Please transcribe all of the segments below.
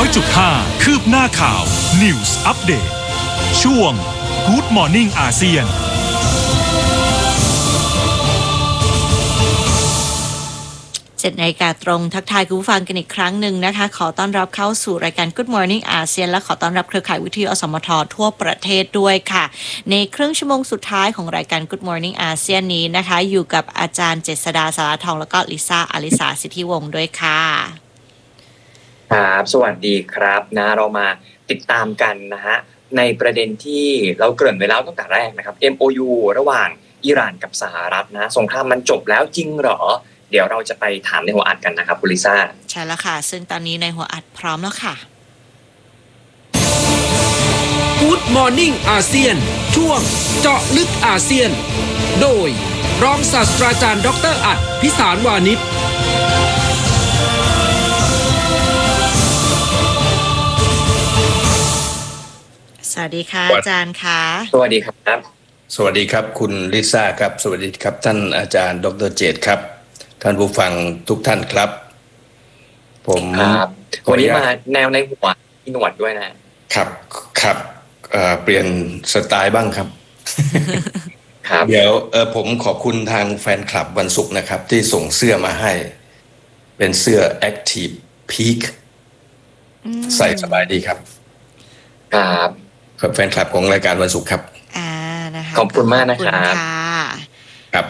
100.5 คืบหน้าข่าว News Update ช่วง Good Morning อาเซียน 7 นาฬิกาตรงทักทายคุณผู้ฟังกันอีกครั้งหนึ่งนะคะขอต้อนรับเข้าสู่รายการ Good Morning อาเซียนและขอต้อนรับเครือข่ายวิทยุอสมททั่วประเทศด้วยค่ะในครึ่งชั่วโมงสุดท้ายของรายการ Good Morning อาเซียนนี้นะคะอยู่กับอาจารย์เจษฎาสาราทองแล้วก็ลิซ่าอลิสาสิทธิวงศ์ด้วยค่ะครับสวัสดีครับนะเรามาติดตามกันนะฮะในประเด็นที่เราเกริ่นไว้แล้วตั้งแต่แรกนะครับ MOU ระหว่างอิหร่านกับสหรัฐนะสงครามมันจบแล้วจริงเหรอเดี๋ยวเราจะไปถามในหัวอัดกันนะครับคุณลิซ่าใช่แล้วค่ะซึ่งตอนนี้ในหัวอัดพร้อมแล้วค่ะ Good Morning อาเซียนช่วงเจาะลึกอาเซียนโดยรองศาสตราจารย์ดร.อัฏฐพิสารวานิชสวัสดีค่ะอาจารย์ค่ะสวัสดีครับสวัสดีครับคุณลิซ่าครับสวัสดีครับท่านอาจารย์ดร.เจตครับท่านผู้ฟังทุกท่านครับผมครับวันนี้มาแนวในหัวมีหนวดด้วยนะครับเปลี่ยนสไตล์บ้างครับครับเดี๋ยวผมขอบคุณทางแฟนคลับวันศุกร์นะครับที่ส่งเสื้อมาให้เป็นเสื้อ Active Peak ใส่สบายดีครับครับแฟนคลับของรายการวันศุกร์ครับนะคะขอบคุณมากนะครับครับ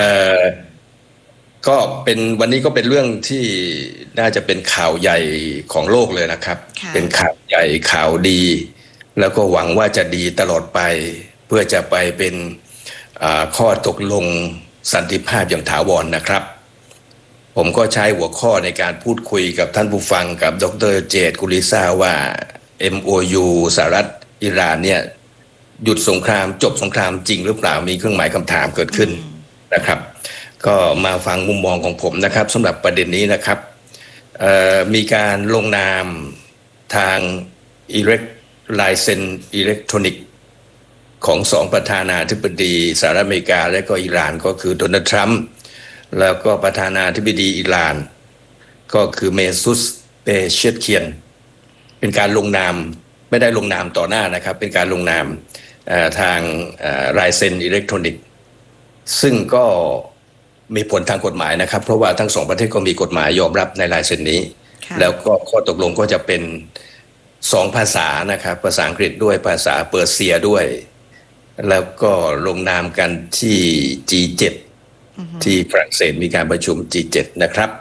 ก็เป็นวันนี้ก็เป็นเรื่องที่น่าจะเป็นข่าวใหญ่ของโลกเลยนะครับเป็นข่าวใหญ่ข่าวดีแล้วก็หวังว่าจะดีตลอดไปเพื่อจะไปเป็นข้อตกลงสันติภาพอย่างถาวรนะครับผมก็ใช้หัวข้อในการพูดคุยกับท่านผู้ฟังกับดร.เจตกุลิซ่าว่า MOU สหรัฐอิหร่านเนี่ยหยุดสงครามจบสงครามจริงหรือเปล่ามีเครื่องหมายคำถามเกิดขึ้นนะครับก็มาฟังมุมมองของผมนะครับสำหรับประเด็นนี้นะครับมีการลงนามทางลายเซ็นอิเล็กทรอนิกส์ของ2ประธานาธิบดีสหรัฐอเมริกาและก็อิหร่านก็คือโดนัลด์ทรัมป์แล้วก็ประธานาธิบดีอิหร่านก็คือเมซุสเปเชเคียนเป็นการลงนามไม่ได้ลงนามต่อหน้านะครับเป็นการลงนามทางลายเซ็นอิเล็กทรอนิกส์ซึ่งก็มีผลทางกฎหมายนะครับเพราะว่าทั้งสองประเทศก็มีกฎหมายยอมรับในลายเซ็นนี้แล้วก็ข้อตกลงก็จะเป็น2ภาษานะครับภาษาอังกฤษด้วยภาษาเปอร์เซียด้วยแล้วก็ลงนามกันที่ G7 ที่ฝรั่งเศสมีการประชุม G7 นะครับ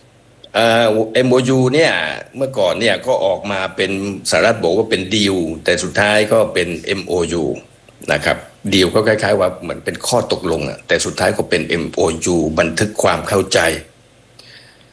MOU เนี่ยเมื่อก่อนเนี่ยก็ออกมาเป็นสหรัฐบอกว่าเป็นดีลแต่สุดท้ายก็เป็น MOU นะครับดีลก็คล้ายๆว่าเหมือนเป็นข้อตกลงแต่สุดท้ายก็เป็น MOU บันทึกความเข้าใจ